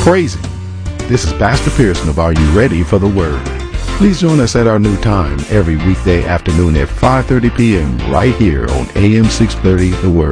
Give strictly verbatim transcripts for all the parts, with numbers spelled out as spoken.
Praise Him. This is Pastor Pearson of Are You Ready for the Word? Please join us at our new time every weekday afternoon at five thirty p.m. right here on A M six thirty The Word.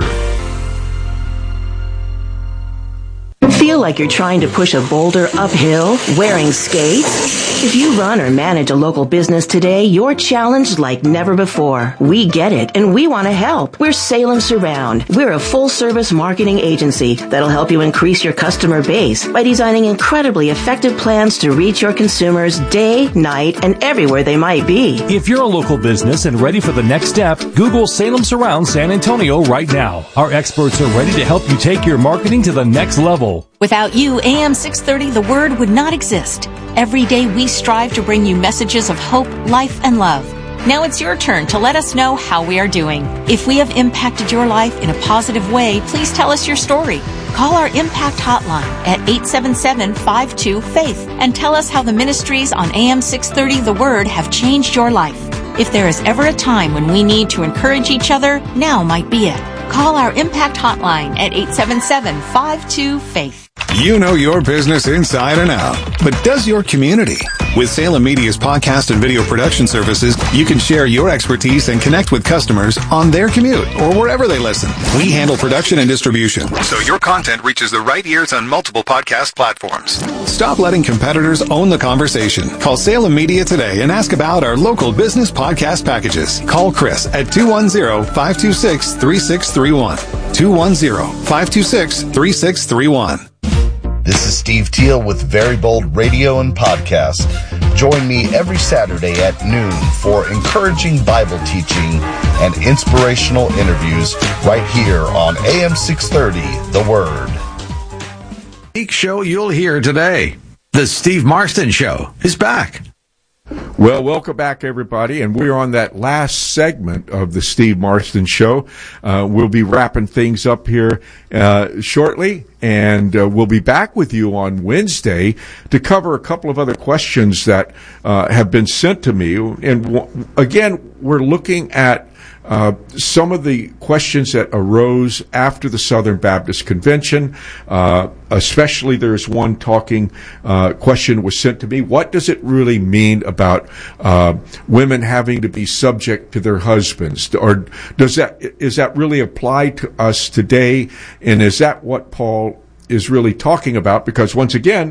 Feel like you're trying to push a boulder uphill wearing skates? If you run or manage a local business today, you're challenged like never before. We get it, and we want to help. We're Salem Surround. We're a full-service marketing agency that'll help you increase your customer base by designing incredibly effective plans to reach your consumers day, night, and everywhere they might be. If you're a local business and ready for the next step, Google Salem Surround San Antonio right now. Our experts are ready to help you take your marketing to the next level. Without you, A M six thirty The Word would not exist. Every day we strive to bring you messages of hope, life, and love. Now it's your turn to let us know how we are doing. If we have impacted your life in a positive way, please tell us your story. Call our Impact Hotline at eight seven seven, five two, FAITH and tell us how the ministries on A M six thirty The Word have changed your life. If there is ever a time when we need to encourage each other, now might be it. Call our Impact Hotline at eight seven seven, five two, FAITH. You know your business inside and out, but does your community? With Salem Media's podcast and video production services, you can share your expertise and connect with customers on their commute or wherever they listen. We handle production and distribution, so your content reaches the right ears on multiple podcast platforms. Stop letting competitors own the conversation. Call Salem Media today and ask about our local business podcast packages. Call Chris at two one zero, five two six, three six three one. two one zero, five two six, three six three one. This is Steve Teal with Very Bold Radio and Podcast. Join me every Saturday at noon for encouraging Bible teaching and inspirational interviews right here on A M six thirty, The Word. Unique show you'll hear today. The Steve Marston Show is back. Well, welcome back, everybody, and we're on that last segment of the Steve Marston Show. Uh, we'll be wrapping things up here uh, shortly, and uh, we'll be back with you on Wednesday to cover a couple of other questions that uh, have been sent to me. And w- again, we're looking at Uh, some of the questions that arose after the Southern Baptist Convention, uh, especially there's one talking, uh, question was sent to me. What does it really mean about, uh, women having to be subject to their husbands? Or does that, is that really apply to us today? And is that what Paul is really talking about? Because once again,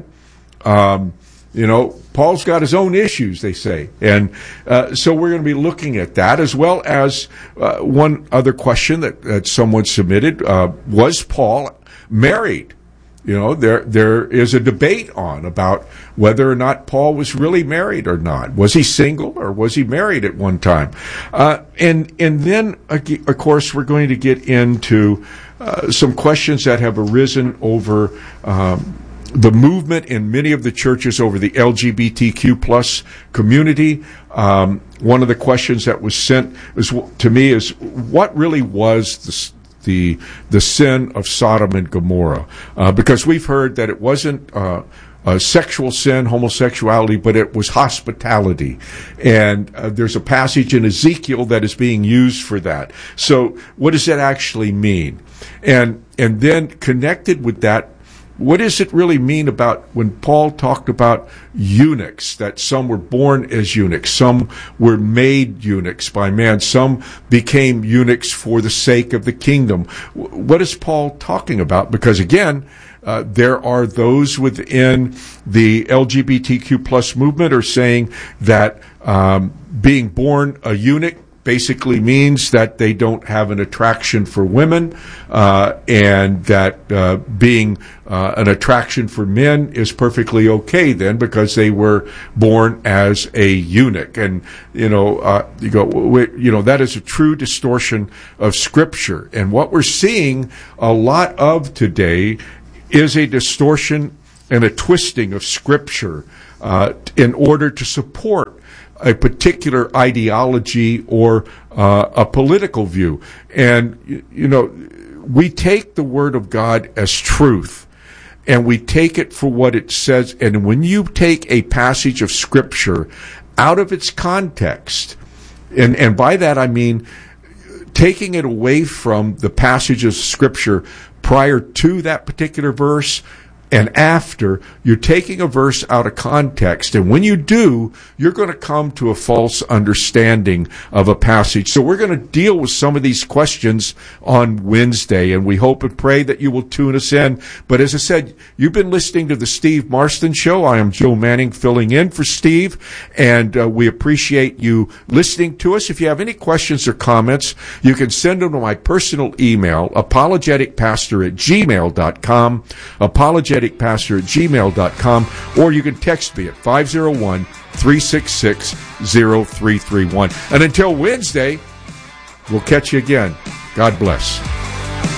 um, you know, Paul's got his own issues, they say. And uh, so we're going to be looking at that, as well as uh, one other question that, that someone submitted. Uh, was Paul married? You know, there there is a debate on about whether or not Paul was really married or not. Was he single or was he married at one time? Uh, and, and then, of course, we're going to get into uh, some questions that have arisen over um the movement in many of the churches over the L G B T Q plus community. Um, one of the questions that was sent is, to me is, what really was the the, the sin of Sodom and Gomorrah? Uh, because we've heard that it wasn't uh, a sexual sin, homosexuality, but it was hospitality. And uh, there's a passage in Ezekiel that is being used for that. So what does that actually mean? And and then connected with that, what does it really mean about when Paul talked about eunuchs, that some were born as eunuchs, some were made eunuchs by man, some became eunuchs for the sake of the kingdom? What is Paul talking about? Because again, uh, there are those within the L G B T Q plus movement are saying that um, being born a eunuch basically means that they don't have an attraction for women, uh, and that uh, being uh, an attraction for men is perfectly okay then because they were born as a eunuch. And you know, uh, you go, you know, that is a true distortion of Scripture. And what we're seeing a lot of today is a distortion and a twisting of Scripture uh, in order to support a particular ideology or uh, a political view. And, you know, we take the Word of God as truth, and we take it for what it says. And when you take a passage of Scripture out of its context, and, and by that I mean taking it away from the passage of Scripture prior to that particular verse, and after, you're taking a verse out of context. And when you do, you're going to come to a false understanding of a passage. So we're going to deal with some of these questions on Wednesday, and we hope and pray that you will tune us in. But as I said, you've been listening to the Steve Marston Show. I am Joe Manning filling in for Steve, and uh, we appreciate you listening to us. If you have any questions or comments, you can send them to my personal email, apologeticpastor at gmail dot com, apologeticpastor at gmail dot com, or you can text me at five oh one, three six six, oh three three one. And until Wednesday, we'll catch you again. God bless.